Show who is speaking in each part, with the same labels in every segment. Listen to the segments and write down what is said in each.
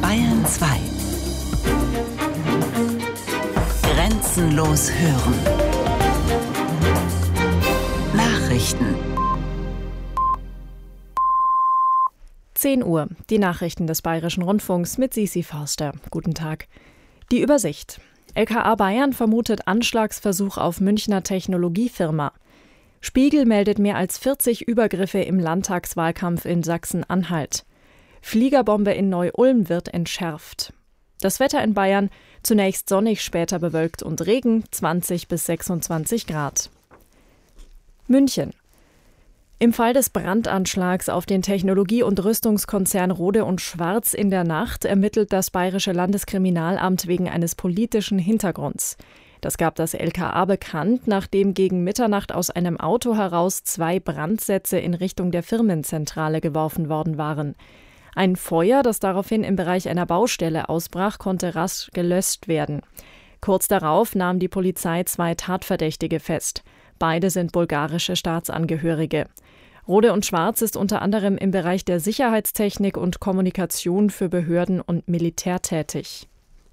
Speaker 1: Bayern 2. Grenzenlos hören. Nachrichten.
Speaker 2: 10 Uhr, die Nachrichten des Bayerischen Rundfunks mit Sisi Forster. Guten Tag. Die Übersicht. LKA Bayern vermutet Anschlagsversuch auf Münchner Technologiefirma. Spiegel meldet mehr als 40 Übergriffe im Landtagswahlkampf in Sachsen-Anhalt. Fliegerbombe in Neu-Ulm wird entschärft. Das Wetter in Bayern, zunächst sonnig, später bewölkt und Regen, 20 bis 26 Grad. München. Im Fall des Brandanschlags auf den Technologie- und Rüstungskonzern Rohde & Schwarz in der Nacht ermittelt das Bayerische Landeskriminalamt wegen eines politischen Hintergrunds. Das gab das LKA bekannt, nachdem gegen Mitternacht aus einem Auto heraus 2 Brandsätze in Richtung der Firmenzentrale geworfen worden waren. Ein Feuer, das daraufhin im Bereich einer Baustelle ausbrach, konnte rasch gelöscht werden. Kurz darauf nahm die Polizei 2 Tatverdächtige fest. Beide sind bulgarische Staatsangehörige. Rohde & Schwarz ist unter anderem im Bereich der Sicherheitstechnik und Kommunikation für Behörden und Militär tätig.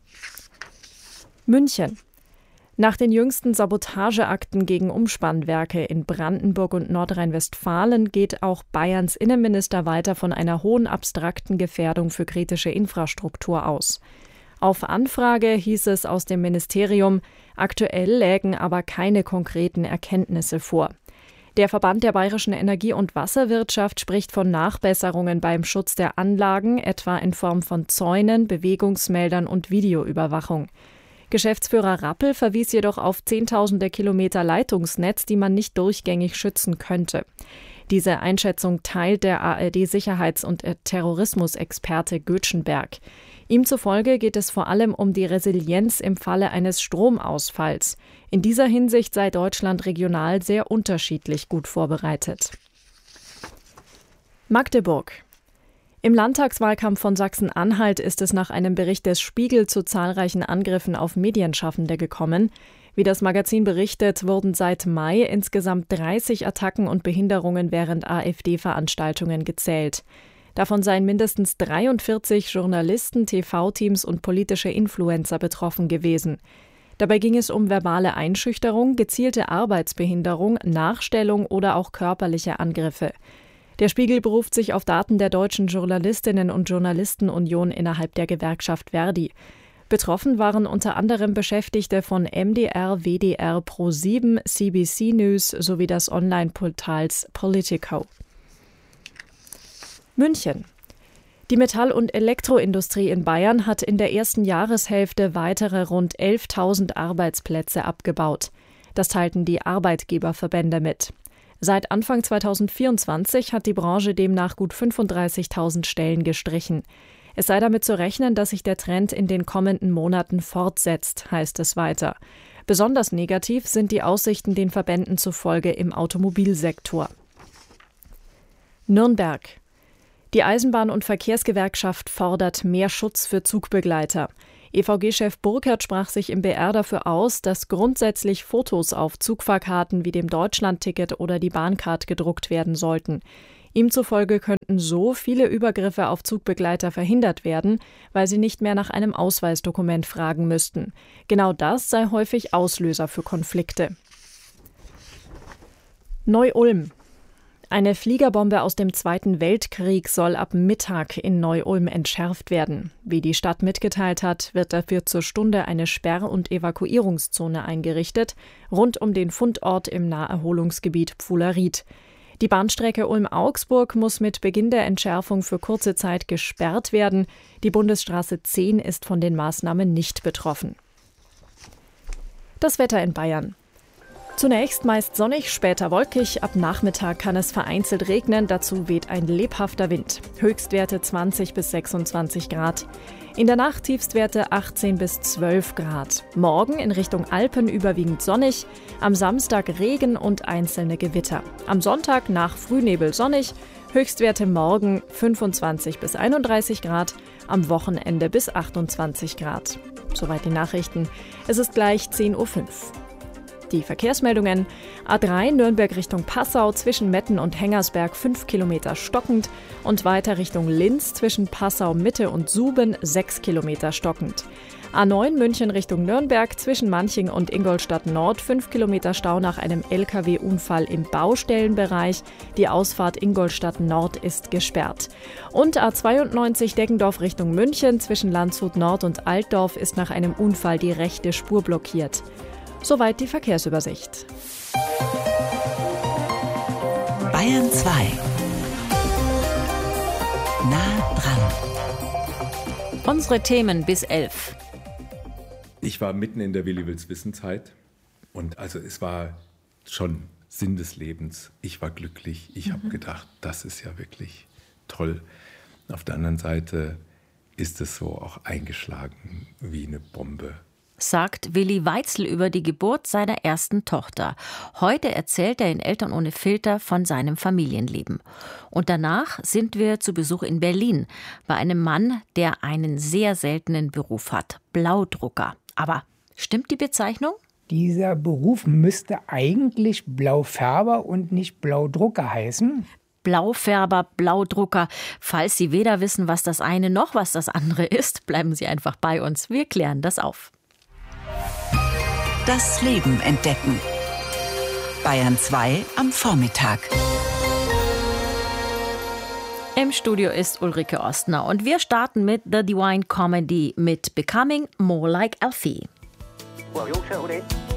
Speaker 2: München. Nach den jüngsten Sabotageakten gegen Umspannwerke in Brandenburg und Nordrhein-Westfalen geht auch Bayerns Innenminister weiter von einer hohen abstrakten Gefährdung für kritische Infrastruktur aus. Auf Anfrage hieß es aus dem Ministerium, aktuell lägen aber keine konkreten Erkenntnisse vor. Der Verband der bayerischen Energie- und Wasserwirtschaft spricht von Nachbesserungen beim Schutz der Anlagen, etwa in Form von Zäunen, Bewegungsmeldern und Videoüberwachung. Geschäftsführer Rappel verwies jedoch auf Zehntausende Kilometer Leitungsnetz, die man nicht durchgängig schützen könnte. Diese Einschätzung teilt der ARD-Sicherheits- und Terrorismusexperte Götschenberg. Ihm zufolge geht es vor allem um die Resilienz im Falle eines Stromausfalls. In dieser Hinsicht sei Deutschland regional sehr unterschiedlich gut vorbereitet. Magdeburg. Im Landtagswahlkampf von Sachsen-Anhalt ist es nach einem Bericht des Spiegel zu zahlreichen Angriffen auf Medienschaffende gekommen. Wie das Magazin berichtet, wurden seit Mai insgesamt 30 Attacken und Behinderungen während AfD-Veranstaltungen gezählt. Davon seien mindestens 43 Journalisten, TV-Teams und politische Influencer betroffen gewesen. Dabei ging es um verbale Einschüchterung, gezielte Arbeitsbehinderung, Nachstellung oder auch körperliche Angriffe. Der Spiegel beruft sich auf Daten der Deutschen Journalistinnen- und Journalistenunion innerhalb der Gewerkschaft Verdi. Betroffen waren unter anderem Beschäftigte von MDR, WDR, Pro7, CBC News sowie des Online-Portals Politico. München. Die Metall- und Elektroindustrie in Bayern hat in der ersten Jahreshälfte weitere rund 11.000 Arbeitsplätze abgebaut. Das teilten die Arbeitgeberverbände mit. Seit Anfang 2024 hat die Branche demnach gut 35.000 Stellen gestrichen. Es sei damit zu rechnen, dass sich der Trend in den kommenden Monaten fortsetzt, heißt es weiter. Besonders negativ sind die Aussichten den Verbänden zufolge im Automobilsektor. Nürnberg. Die Eisenbahn- und Verkehrsgewerkschaft fordert mehr Schutz für Zugbegleiter. EVG-Chef Burkert sprach sich im BR dafür aus, dass grundsätzlich Fotos auf Zugfahrkarten wie dem Deutschlandticket oder die Bahncard gedruckt werden sollten. Ihm zufolge könnten so viele Übergriffe auf Zugbegleiter verhindert werden, weil sie nicht mehr nach einem Ausweisdokument fragen müssten. Genau das sei häufig Auslöser für Konflikte. Neu-Ulm. Eine Fliegerbombe aus dem Zweiten Weltkrieg soll ab Mittag in Neu-Ulm entschärft werden. Wie die Stadt mitgeteilt hat, wird dafür zur Stunde eine Sperr- und Evakuierungszone eingerichtet, rund um den Fundort im Naherholungsgebiet Pfulleried. Die Bahnstrecke Ulm-Augsburg muss mit Beginn der Entschärfung für kurze Zeit gesperrt werden. Die Bundesstraße 10 ist von den Maßnahmen nicht betroffen. Das Wetter in Bayern. Zunächst meist sonnig, später wolkig. Ab Nachmittag kann es vereinzelt regnen. Dazu weht ein lebhafter Wind. Höchstwerte 20 bis 26 Grad. In der Nacht Tiefstwerte 18 bis 12 Grad. Morgen in Richtung Alpen überwiegend sonnig. Am Samstag Regen und einzelne Gewitter. Am Sonntag nach Frühnebel sonnig. Höchstwerte morgen 25 bis 31 Grad. Am Wochenende bis 28 Grad. Soweit die Nachrichten. Es ist gleich 10.05 Uhr. Die Verkehrsmeldungen: A3 Nürnberg Richtung Passau zwischen Metten und Hengersberg 5 Kilometer stockend und weiter Richtung Linz zwischen Passau Mitte und Suben 6 Kilometer stockend. A9 München Richtung Nürnberg zwischen Manching und Ingolstadt Nord 5 Kilometer Stau nach einem LKW-Unfall im Baustellenbereich. Die Ausfahrt Ingolstadt Nord ist gesperrt. Und A92 Deggendorf Richtung München zwischen Landshut Nord und Altdorf ist nach einem Unfall die rechte Spur blockiert. Soweit die Verkehrsübersicht.
Speaker 1: Bayern 2. Nah dran.
Speaker 3: Unsere Themen bis 11.
Speaker 4: Ich war mitten in der Willi-Wills-Wissen-Zeit und also es war schon Sinn des Lebens. Ich war glücklich. Ich habe gedacht, das ist ja wirklich toll. Auf der anderen Seite ist es so auch eingeschlagen wie eine Bombe.
Speaker 3: Sagt Willi Weitzel über die Geburt seiner ersten Tochter. Heute erzählt er in Eltern ohne Filter von seinem Familienleben. Und danach sind wir zu Besuch in Berlin bei einem Mann, der einen sehr seltenen Beruf hat: Blaudrucker. Aber stimmt die Bezeichnung?
Speaker 5: Dieser Beruf müsste eigentlich Blaufärber und nicht Blaudrucker heißen.
Speaker 3: Blaufärber, Blaudrucker. Falls Sie weder wissen, was das eine noch was das andere ist, bleiben Sie einfach bei uns. Wir klären das auf.
Speaker 1: Das Leben entdecken. Bayern 2 am Vormittag.
Speaker 3: Im Studio ist Ulrike Ostner und wir starten mit The Divine Comedy mit Becoming More Like Alfie.
Speaker 6: Well, you all settled in?